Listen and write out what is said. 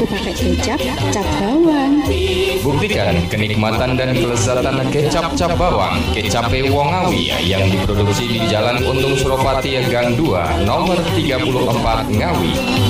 Aku pakai kecap, cap bawang. Buktikan kenikmatan dan kelezatan kecap cap bawang, Kecape Wongawi yang diproduksi di Jalan Untung Suropati Gang 2, nomor 34 Ngawi.